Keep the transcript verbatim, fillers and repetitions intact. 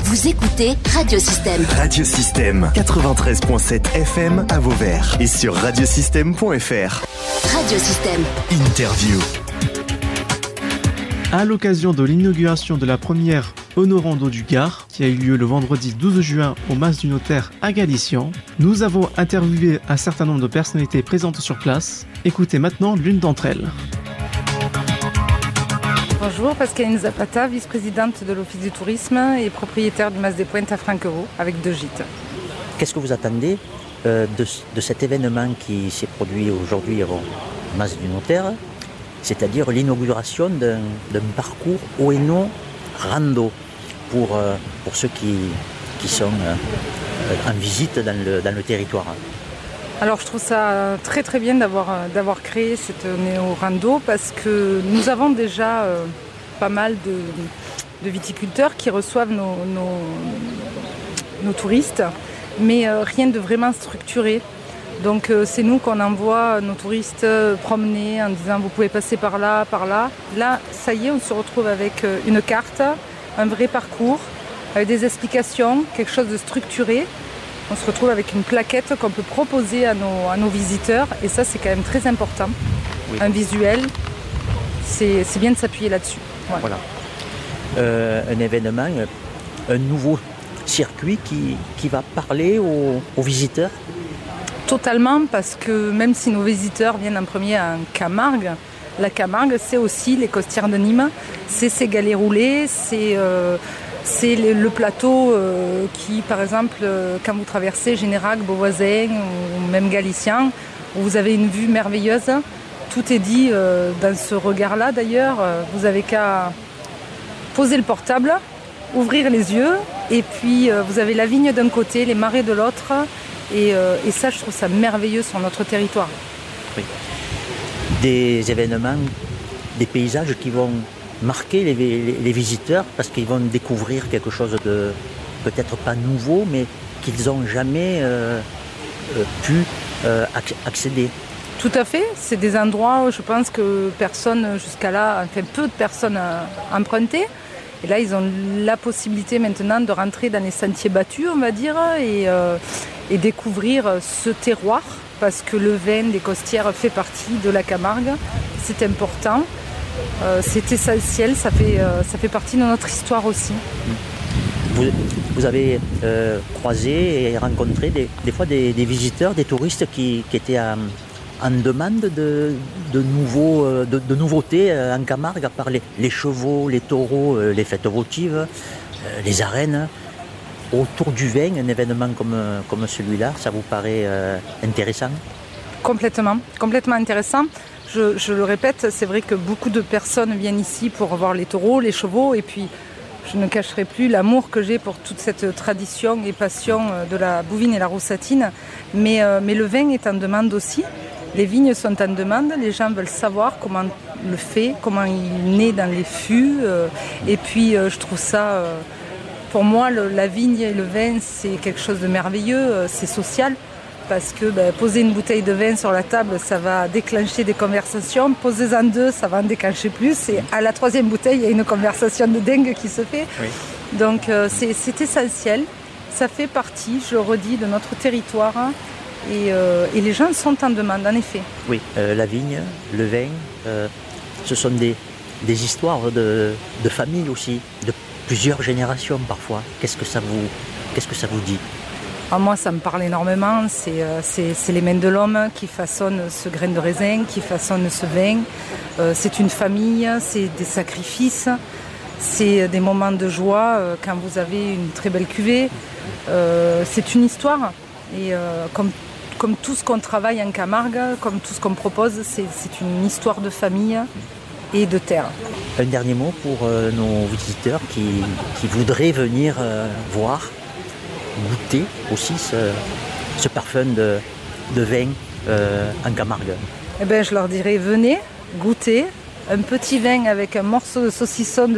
Vous écoutez Radiosystème. Radiosystème quatre-vingt-treize virgule sept F M à Vauvert et sur radiosystème point F R. Radiosystème. Interview. À l'occasion de l'inauguration de la première Honorando du Gard, qui a eu lieu le vendredi douze juin au Mas du Notaire à Galician, nous avons interviewé un certain nombre de personnalités présentes sur place. Écoutez maintenant l'une d'entre elles. Bonjour, Pascaline Zapata, vice-présidente de l'Office du tourisme et propriétaire du Mas des Pointes à Franquereau, avec deux gîtes. Qu'est-ce que vous attendez euh, de, de cet événement qui s'est produit aujourd'hui au Mas du Notaire, c'est-à-dire l'inauguration d'un, d'un parcours Oeno rando pour, euh, pour ceux qui, qui sont euh, en visite dans le, dans le territoire? Alors je trouve ça très très bien d'avoir, d'avoir créé cette néo-rando parce que nous avons déjà euh, pas mal de, de viticulteurs qui reçoivent nos, nos, nos touristes, mais euh, rien de vraiment structuré. Donc euh, c'est nous qu'on envoie nos touristes promener en disant vous pouvez passer par là, par là. Là, ça y est, on se retrouve avec une carte, un vrai parcours, avec des explications, quelque chose de structuré. On se retrouve avec une plaquette qu'on peut proposer à nos, à nos visiteurs et ça c'est quand même très important. Oui. Un visuel, c'est, c'est bien de s'appuyer là-dessus. Ouais. Voilà. Euh, un événement, un nouveau circuit qui, qui va parler aux, aux visiteurs. Totalement, parce que même si nos visiteurs viennent en premier en Camargue, la Camargue c'est aussi les costières de Nîmes, c'est ces galets roulés, c'est... Euh, C'est le plateau euh, qui, par exemple, euh, quand vous traversez Générac, Beauvoisin ou même Galician, où vous avez une vue merveilleuse. Tout est dit euh, dans ce regard-là d'ailleurs. Vous avez qu'à poser le portable, ouvrir les yeux, et puis euh, vous avez la vigne d'un côté, les marais de l'autre. Et, euh, et ça, je trouve ça merveilleux sur notre territoire. Oui. Des événements, des paysages qui vont marquer les, les, les visiteurs parce qu'ils vont découvrir quelque chose de peut-être pas nouveau mais qu'ils n'ont jamais euh, euh, pu euh, accéder. Tout à fait, c'est des endroits où je pense que personne jusqu'à là, enfin peu de personnes empruntaient. Et là ils ont la possibilité maintenant de rentrer dans les sentiers battus on va dire et, euh, et découvrir ce terroir parce que le vin des costières fait partie de la Camargue, c'est important. Euh, c'est essentiel, ça fait, euh, ça fait partie de notre histoire aussi. Vous, vous avez euh, croisé et rencontré des, des fois des, des visiteurs, des touristes qui, qui étaient en, en demande de, de, nouveaux, de, de nouveautés en Camargue, à part les, les chevaux, les taureaux, les fêtes votives, euh, les arènes. Autour du vin, un événement comme, comme celui-là, ça vous paraît euh, intéressant ? Complètement, complètement intéressant. Je, je le répète, c'est vrai que beaucoup de personnes viennent ici pour voir les taureaux, les chevaux, et puis je ne cacherai plus l'amour que j'ai pour toute cette tradition et passion de la bouvine et la roussatine. Mais, euh, mais le vin est en demande aussi. Les vignes sont en demande, les gens veulent savoir comment le fait, comment il naît dans les fûts. Euh, et puis euh, je trouve ça, euh, pour moi, le, la vigne et le vin, c'est quelque chose de merveilleux, euh, c'est social. Parce que ben, poser une bouteille de vin sur la table, ça va déclencher des conversations. Posez-en deux, ça va en déclencher plus. Et à la troisième bouteille, il y a une conversation de dingue qui se fait. Oui. Donc euh, c'est, c'est essentiel. Ça fait partie, je le redis, de notre territoire. Et, euh, et les gens sont en demande, en effet. Oui, euh, la vigne, le vin, euh, ce sont des, des histoires de, de famille aussi, de plusieurs générations parfois. Qu'est-ce que ça vous, qu'est-ce que ça vous dit ? Ah, moi, ça me parle énormément. C'est, euh, c'est, c'est les mains de l'homme qui façonnent ce grain de raisin, qui façonnent ce vin. Euh, c'est une famille, c'est des sacrifices, c'est des moments de joie euh, quand vous avez une très belle cuvée. Euh, c'est une histoire. Et euh, comme, comme tout ce qu'on travaille en Camargue, comme tout ce qu'on propose, c'est, c'est une histoire de famille et de terre. Un dernier mot pour euh, nos visiteurs qui, qui voudraient venir euh, voir, goûter aussi ce, ce parfum de, de vin euh, en Camargue. Eh ben, je leur dirais, venez, goûtez un petit vin avec un morceau de saucisson de